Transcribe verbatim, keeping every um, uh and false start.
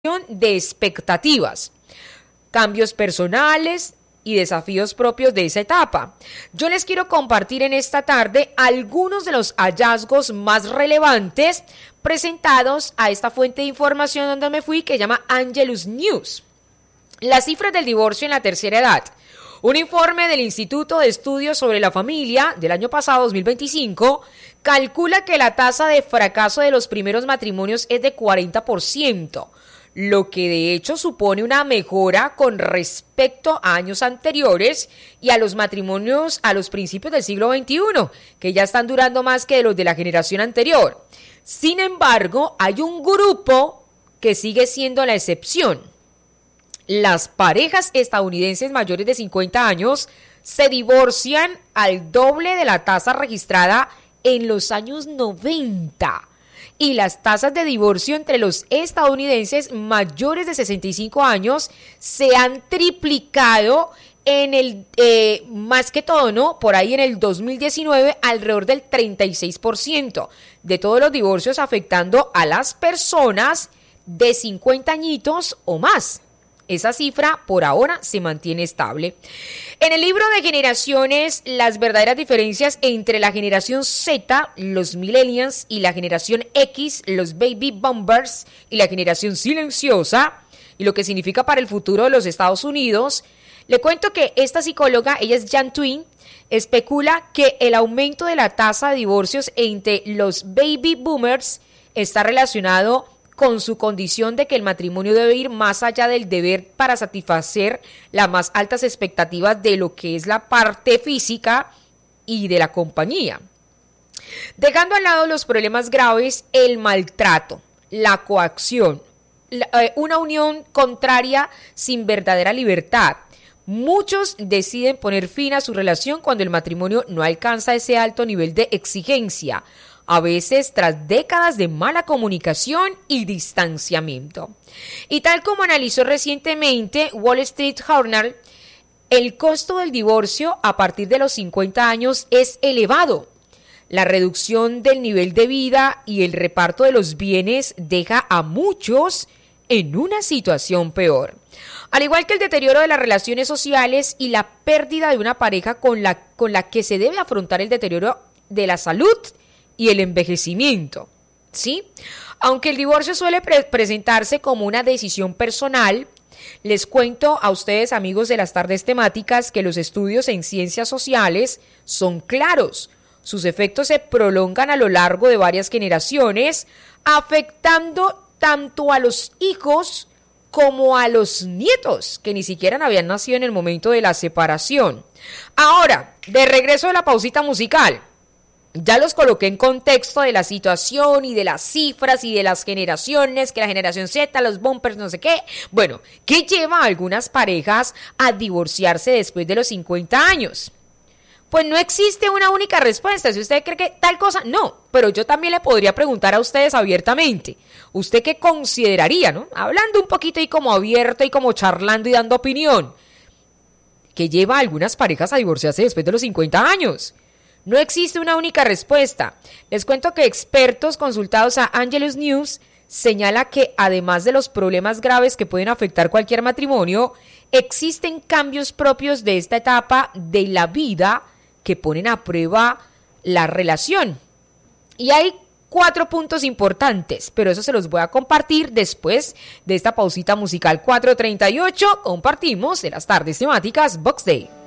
de expectativas, cambios personales y desafíos propios de esa etapa. Yo les quiero compartir en esta tarde algunos de los hallazgos más relevantes presentados a esta fuente de información donde me fui, que se llama Angelus News. Las cifras del divorcio en la tercera edad. Un informe del Instituto de Estudios sobre la Familia del año pasado, dos mil veinticinco, calcula que la tasa de fracaso de los primeros matrimonios es de cuarenta por ciento, lo que de hecho supone una mejora con respecto a años anteriores y a los matrimonios a los principios del siglo veintiuno, que ya están durando más que los de la generación anterior. Sin embargo, hay un grupo que sigue siendo la excepción. Las parejas estadounidenses mayores de cincuenta años se divorcian al doble de la tasa registrada en los años noventa. Y las tasas de divorcio entre los estadounidenses mayores de sesenta y cinco años se han triplicado en el, eh, más que todo, ¿no? Por ahí en el dos mil diecinueve, alrededor del treinta y seis por ciento de todos los divorcios, afectando a las personas de cincuenta añitos o más. Esa cifra por ahora se mantiene estable. En el libro de generaciones, las verdaderas diferencias entre la generación Z, los millennials, y la generación X, los baby boomers, y la generación silenciosa, y lo que significa para el futuro de los Estados Unidos, le cuento que esta psicóloga, ella es Jan Twin, especula que el aumento de la tasa de divorcios entre los baby boomers está relacionado con su condición de que el matrimonio debe ir más allá del deber para satisfacer las más altas expectativas de lo que es la parte física y de la compañía. Dejando al lado los problemas graves, el maltrato, la coacción, la, eh, una unión contraria sin verdadera libertad. Muchos deciden poner fin a su relación cuando el matrimonio no alcanza ese alto nivel de exigencia, a veces tras décadas de mala comunicación y distanciamiento. Y tal como analizó recientemente Wall Street Journal, el costo del divorcio a partir de los cincuenta años es elevado. La reducción del nivel de vida y el reparto de los bienes deja a muchos en una situación peor. Al igual que el deterioro de las relaciones sociales y la pérdida de una pareja con la, con la que se debe afrontar el deterioro de la salud y el envejecimiento, ¿sí? Aunque el divorcio suele pre- presentarse como una decisión personal, les cuento a ustedes, amigos de las tardes temáticas, que los estudios en ciencias sociales son claros. Sus efectos se prolongan a lo largo de varias generaciones, afectando tanto a los hijos como a los nietos, que ni siquiera habían nacido en el momento de la separación. Ahora, de regreso de la pausita musical, ya los coloqué en contexto de la situación y de las cifras y de las generaciones, que la generación Z, los bumpers, no sé qué. Bueno, ¿qué lleva a algunas parejas a divorciarse después de los cincuenta años? Pues no existe una única respuesta. Si usted cree que tal cosa, no. Pero yo también le podría preguntar a ustedes abiertamente. ¿Usted qué consideraría, no? Hablando un poquito y como abierto y como charlando y dando opinión. ¿Qué lleva a algunas parejas a divorciarse después de los cincuenta años? No existe una única respuesta. Les cuento que expertos consultados a Angelus News señala que además de los problemas graves que pueden afectar cualquier matrimonio, existen cambios propios de esta etapa de la vida que ponen a prueba la relación. Y hay cuatro puntos importantes, pero eso se los voy a compartir después de esta pausita musical. Cuatro treinta y ocho, compartimos de las tardes temáticas Box Day.